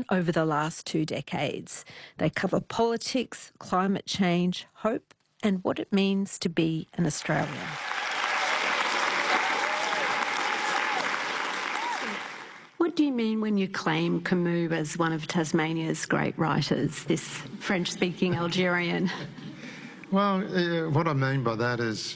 written over the last 2 decades. They cover politics, climate change, hope, and what it means to be an Australian. What do you mean when you claim Camus as one of Tasmania's great writers, this French-speaking Algerian? Well, what I mean by that is,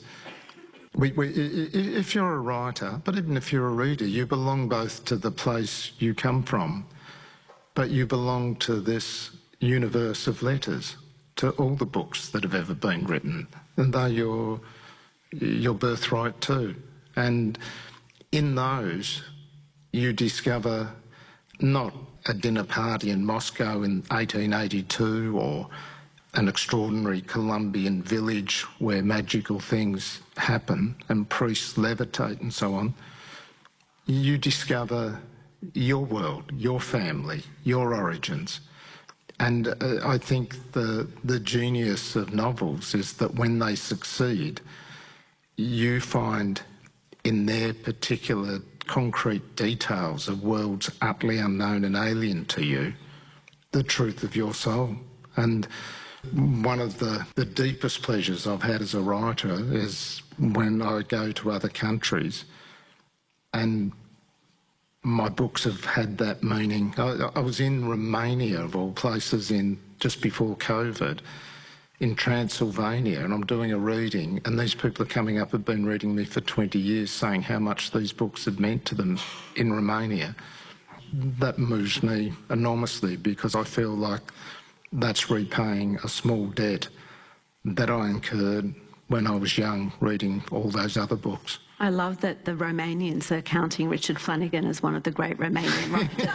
if you're a writer, but even if you're a reader, you belong both to the place you come from, but you belong to this universe of letters, to all the books that have ever been written, and they're your birthright too. And in those, you discover not a dinner party in Moscow in 1882 or an extraordinary Colombian village where magical things happen and priests levitate and so on. You discover your world, your family, your origins. And I think the genius of novels is that when they succeed, you find in their particular concrete details of worlds utterly unknown and alien to you, the truth of your soul. And one of the deepest pleasures I've had as a writer is when I go to other countries and my books have had that meaning. I was in Romania, of all places, just before COVID, in Transylvania, and I'm doing a reading, and these people are coming up, have been reading me for 20 years, saying how much these books had meant to them in Romania. That moves me enormously because I feel like that's repaying a small debt that I incurred when I was young, reading all those other books. I love that the Romanians are counting Richard Flanagan as one of the great Romanian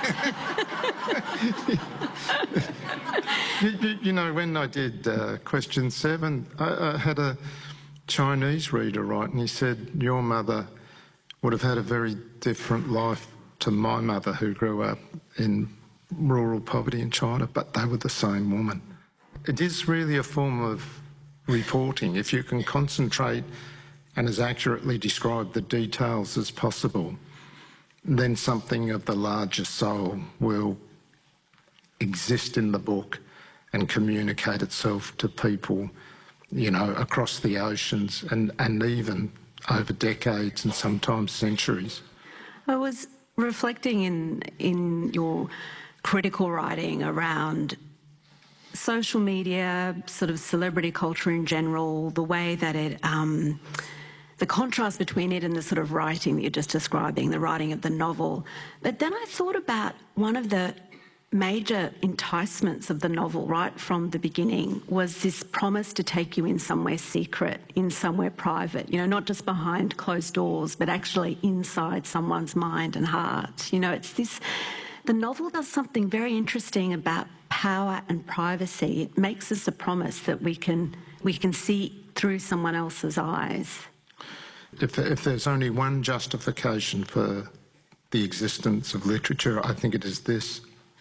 writers. You know, when I did question 7, I had a Chinese reader write, and he said, your mother would have had a very different life to my mother, who grew up in rural poverty in China, but they were the same woman. It is really a form of reporting. If you can concentrate and as accurately describe the details as possible, then something of the larger soul will exist in the book and communicate itself to people, you know, across the oceans and even over decades and sometimes centuries. I was reflecting in your critical writing around social media, sort of celebrity culture in general, the way that it, the contrast between it and the sort of writing that you're just describing, the writing of the novel. But then I thought about one of the major enticements of the novel right from the beginning was this promise to take you in somewhere secret, in somewhere private, you know, not just behind closed doors, but actually inside someone's mind and heart. You know, it's this, the novel does something very interesting about power and privacy. It makes us a promise that we can see through someone else's eyes. If there's only one justification for the existence of literature, I think it is this: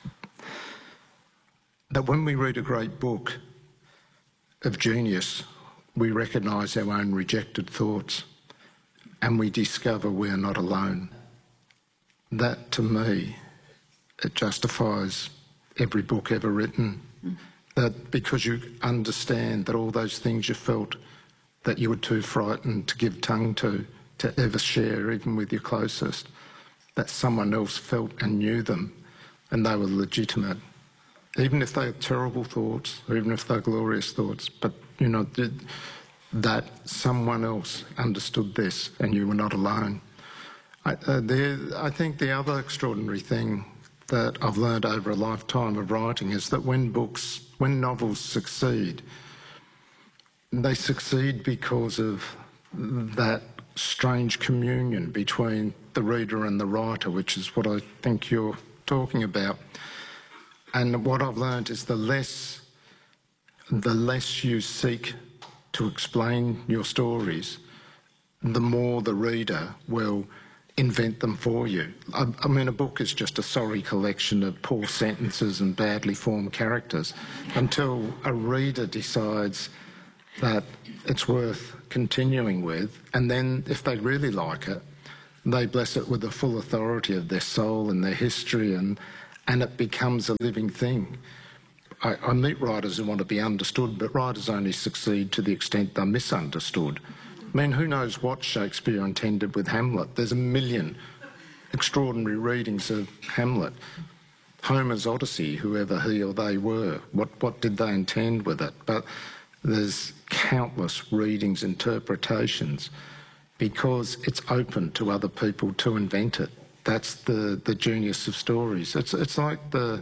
that when we read a great book of genius, we recognise our own rejected thoughts and we discover we're not alone. That, to me, it justifies every book ever written. That because you understand that all those things you felt that you were too frightened to give tongue to ever share, even with your closest, that someone else felt and knew them and they were legitimate. Even if they're terrible thoughts, or even if they're glorious thoughts, but, you know, that someone else understood this and you were not alone. I think the other extraordinary thing that I've learned over a lifetime of writing is that when novels succeed, they succeed because of that strange communion between the reader and the writer, which is what I think you're talking about. And what I've learned is the less you seek to explain your stories, the more the reader will invent them for you. I mean, a book is just a sorry collection of poor sentences and badly formed characters until a reader decides that it's worth continuing with, and then if they really like it, they bless it with the full authority of their soul and their history and and it becomes a living thing. I meet writers who want to be understood, but writers only succeed to the extent they're misunderstood. I mean, who knows what Shakespeare intended with Hamlet? There's a million extraordinary readings of Hamlet. Homer's Odyssey, whoever he or they were, what did they intend with it? But there's countless readings, interpretations, because it's open to other people to invent it. That's the genius of stories. It's like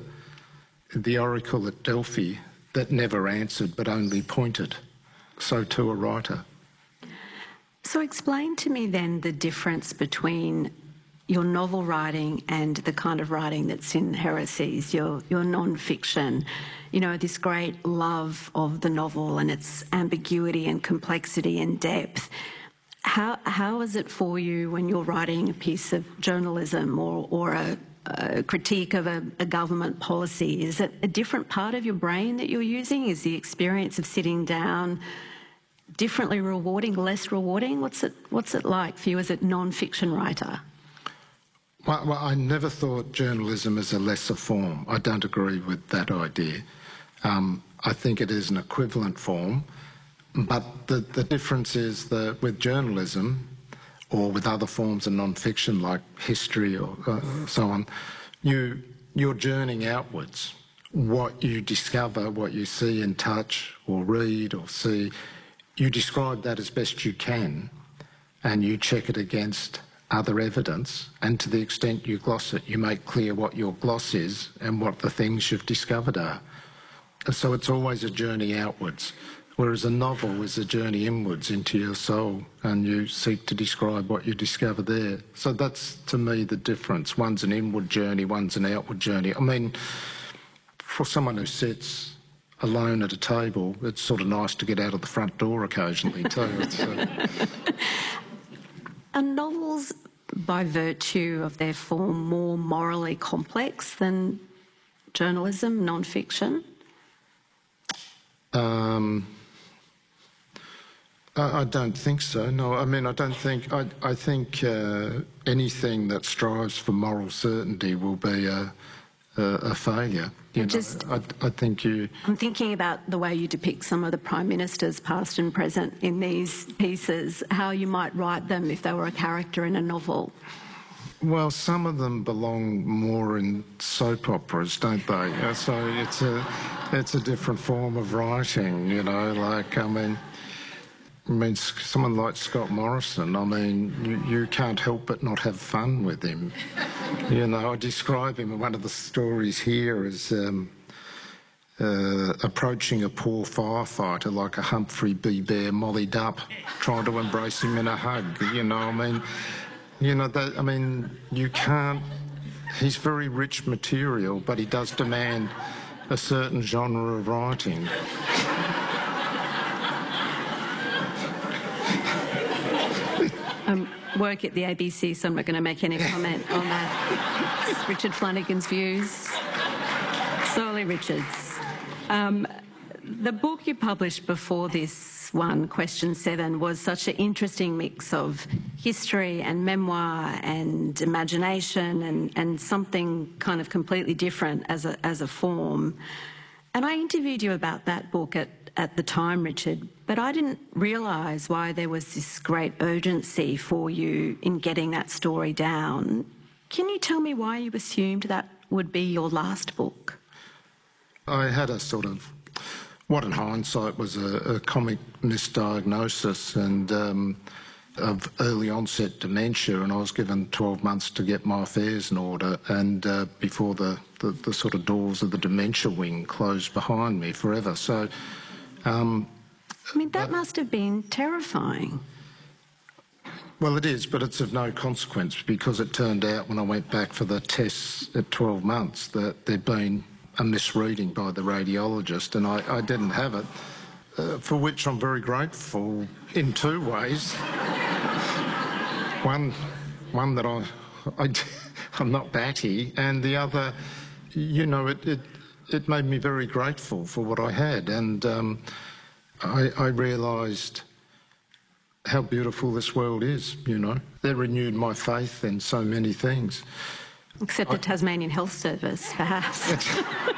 the oracle at Delphi that never answered but only pointed. So too a writer. So explain to me then the difference between your novel writing and the kind of writing that's in Heresies, your non-fiction. You know, this great love of the novel and its ambiguity and complexity and depth. How is it for you when you're writing a piece of journalism or a critique of a government policy? Is it a different part of your brain that you're using? Is the experience of sitting down differently rewarding, less rewarding? What's it like for you as a non-fiction writer? Well, I never thought journalism is a lesser form. I don't agree with that idea. I think it is an equivalent form, but the difference is that with journalism or with other forms of non-fiction like history or so on, you're journeying outwards. What you discover, what you see and touch or read or see, you describe that as best you can and you check it against other evidence, and to the extent you gloss it, you make clear what your gloss is and what the things you've discovered are. So it's always a journey outwards, whereas a novel is a journey inwards into your soul, and you seek to describe what you discover there. So that's, to me, the difference. One's an inward journey, one's an outward journey. I mean, for someone who sits alone at a table, it's sort of nice to get out of the front door occasionally too. Are novels, by virtue of their form, more morally complex than journalism, non-fiction? I don't think so, no. I mean, I think anything that strives for moral certainty will be a failure. I think I'm thinking about the way you depict some of the prime ministers, past and present, in these pieces, how you might write them if they were a character in a novel. Well, some of them belong more in soap operas, don't they? So it's a different form of writing, you know, like, I mean, someone like Scott Morrison, I mean, you can't help but not have fun with him. You know, I describe him in one of the stories here as approaching a poor firefighter like a Humphrey B. Bear mollied up, trying to embrace him in a hug, you know, I mean, you can't, he's very rich material, but he does demand a certain genre of writing. Work at the ABC, so I'm not going to make any comment on that. It's Richard Flanagan's views. Solely Richard's. The book you published before this one, Question 7, was such an interesting mix of history and memoir and imagination and something kind of completely different as a form. And I interviewed you about that book at the time, Richard, but I didn't realise why there was this great urgency for you in getting that story down. Can you tell me why you assumed that would be your last book? I had a sort of, what in hindsight was a comic misdiagnosis and of early onset dementia, and I was given 12 months to get my affairs in order, and before the sort of doors of the dementia wing closed behind me forever. So that must have been terrifying. Well, it is, but it's of no consequence, because it turned out when I went back for the tests at 12 months that there'd been a misreading by the radiologist, and I didn't have it, for which I'm very grateful in two ways. One that I'm not batty, and the other, you know, it made me very grateful for what I had, and I realised how beautiful this world is, you know. That renewed my faith in so many things. Except the Tasmanian Health Service, perhaps.